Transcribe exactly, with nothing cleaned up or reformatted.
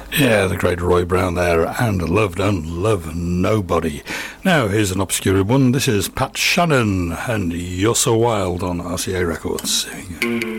Yeah, the great Roy Brown there, and Loved and Love Nobody. Now, here's an obscure one. This is Pat Shannon, and You're So Wild on R C A Records.